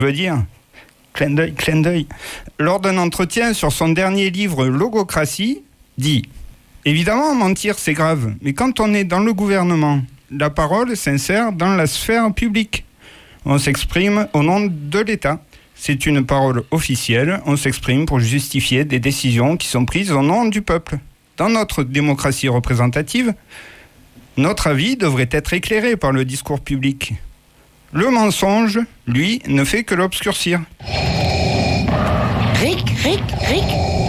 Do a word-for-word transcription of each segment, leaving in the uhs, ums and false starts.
Je veux dire, clin d'œil, clin d'œil. Lors d'un entretien sur son dernier livre Logocratie, dit « Évidemment, mentir, c'est grave, mais quand on est dans le gouvernement, la parole s'insère dans la sphère publique. On s'exprime au nom de l'État. C'est une parole officielle, on s'exprime pour justifier des décisions qui sont prises au nom du peuple. Dans notre démocratie représentative, notre avis devrait être éclairé par le discours public. Le mensonge, lui, ne fait que l'obscurcir. » Ric, ric, ric.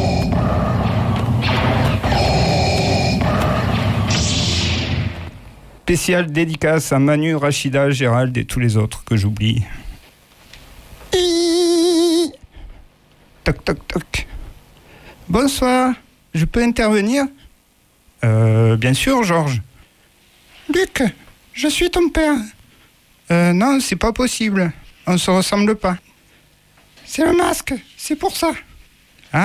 Spéciale dédicace à Manu, Rachida, Gérald et tous les autres que j'oublie. Toc, toc, toc. Bonsoir, je peux intervenir ? Euh, bien sûr, Georges. Luc, je suis ton père. Euh, non, c'est pas possible. On se ressemble pas. C'est le masque, c'est pour ça. Ah ?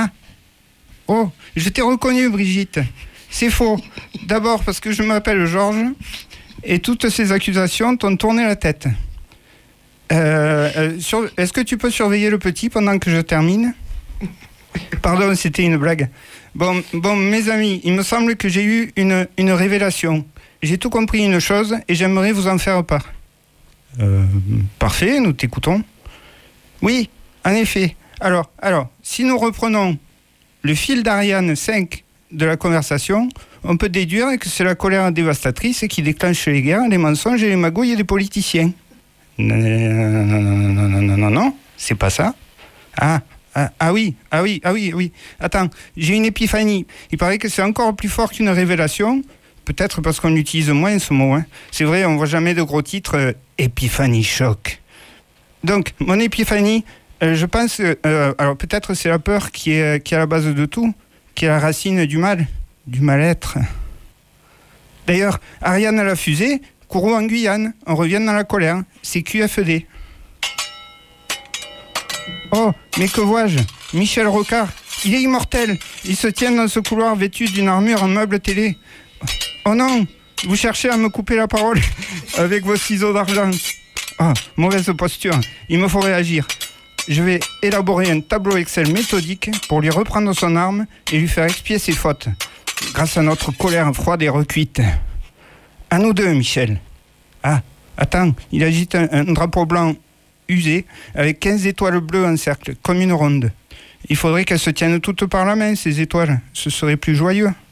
Oh, je t'ai reconnu, Brigitte. C'est faux. D'abord parce que je m'appelle Georges et toutes ces accusations t'ont tourné la tête. Euh, euh, sur... Est-ce que tu peux surveiller le petit pendant que je termine ? Pardon, c'était une blague. Bon, bon, mes amis, il me semble que j'ai eu une, une révélation. J'ai tout compris une chose et j'aimerais vous en faire part. Euh, parfait, nous t'écoutons. Oui, en effet. Alors, alors, si nous reprenons le fil d'Ariane cinq de la conversation, on peut déduire que c'est la colère dévastatrice qui déclenche les guerres, les mensonges et les magouilles des politiciens. Non, non, non, non, non, non, non, non, c'est pas ça. Ah, ah, ah oui, ah oui, ah oui, oui. Attends, j'ai une épiphanie. Il paraît que c'est encore plus fort qu'une révélation. Peut-être parce qu'on utilise moins ce mot. Hein. C'est vrai, on voit jamais de gros titres euh, épiphanie choc. Donc, mon épiphanie, euh, je pense, euh, alors peut-être c'est la peur qui est, qui est à la base de tout, qui est la racine du mal, du mal-être. D'ailleurs, Ariane à la fusée, Kourou en Guyane, on revient dans la colère, c'est Q F D. Oh, mais que vois-je ? Michel Rocard, il est immortel, il se tient dans ce couloir vêtu d'une armure en meuble télé. Oh non, vous cherchez à me couper la parole avec vos ciseaux d'argent. Ah, mauvaise posture, il me faut réagir. Je vais élaborer un tableau Excel méthodique pour lui reprendre son arme et lui faire expier ses fautes, grâce à notre colère froide et recuite. À nous deux, Michel. Ah, attends, il agite un, un drapeau blanc usé avec quinze étoiles bleues en cercle, comme une ronde. Il faudrait qu'elles se tiennent toutes par la main, ces étoiles. Ce serait plus joyeux.